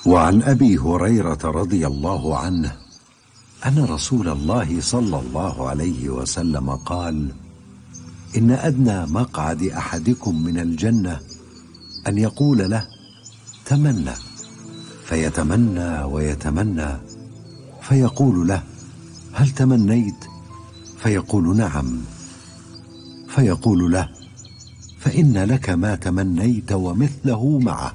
وعن أبي هريرة رضي الله عنه أن رسول الله صلى الله عليه وسلم قال: إن أدنى مقعد أحدكم من الجنة أن يقول له: تمنى، فيتمنى ويتمنى، فيقول له: هل تمنيت؟ فيقول: نعم. فيقول له: فإن لك ما تمنيت ومثله معه.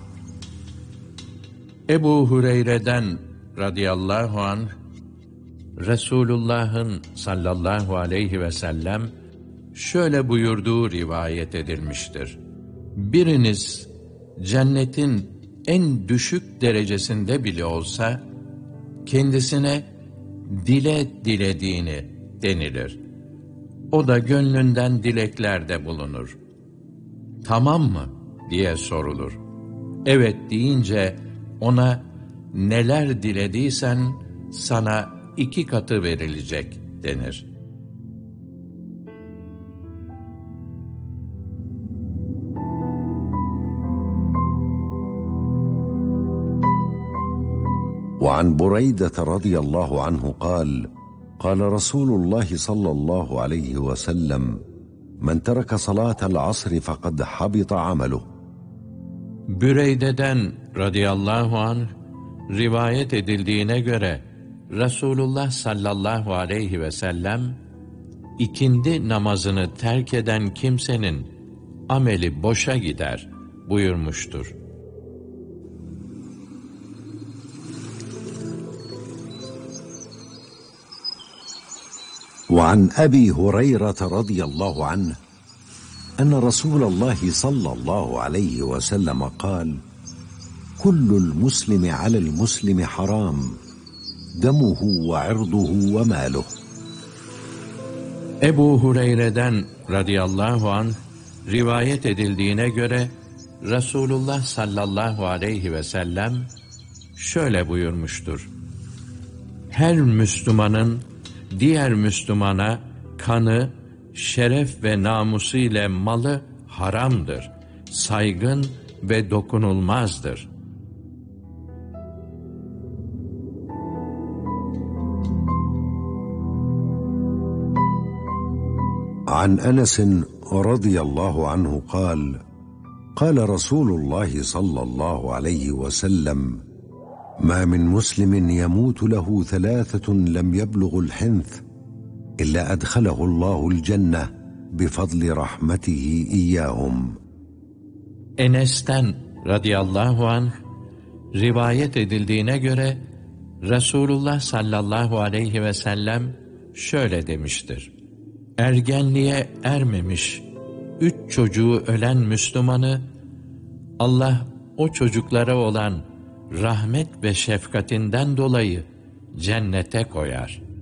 Ebu Hureyre'den radıyallahu anh, Resulullah'ın sallallahu aleyhi ve sellem şöyle buyurduğu rivayet edilmiştir. Biriniz cennetin en düşük derecesinde bile olsa kendisine dile dilediğini denilir. O da gönlünden dileklerde bulunur. Tamam mı diye sorulur. Evet deyince ona neler dilediysen sana 2 katı verilecek denir. وعن بريدة رضي الله عنه قال: قال رسول الله صلى الله عليه وسلم: من ترك صلاة العصر فقد حبط عمله. Büreyde'den radıyallahu anh rivayet edildiğine göre Resulullah sallallahu aleyhi ve sellem ikindi namazını terk eden kimsenin ameli boşa gider buyurmuştur. وعن أبي هريرة رضي الله عنه أن رسول الله صلى الله عليه وسلم قال: كل المسلم على المسلم حرام دمه وعرضه وماله. Ebu Hureyre'den radıyallahu anh rivayet edildiğine göre Resulullah sallallahu aleyhi ve sellem şöyle buyurmuştur. Her Müslümanın diğer Müslümana kanı, şeref ve namusu ile malı haramdır, saygın ve dokunulmazdır. عن أنس رضي الله عنه قال: قال رسول الله صلى الله عليه وسلم: ما من مسلم يموت له 3 لم يبلغ الحنث إلا أدخله الله الجنة بفضل رحمته إياهم. Enes'ten radıyallahu anh rivayet edildiğine göre Resulullah sallallahu aleyhi ve sellem şöyle demiştir. Ergenliğe ermemiş 3 çocuğu ölen Müslümanı Allah o çocuklara olan rahmet ve şefkatinden dolayı cennete koyar.